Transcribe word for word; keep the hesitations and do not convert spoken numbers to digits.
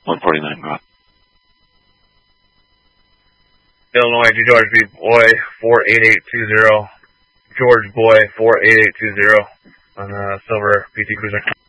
one forty-nine, Rob. Illinois, George B. Boy, four eight eight two zero. George Boy, four eight eight two zero on uh, Silver P T Cruiser.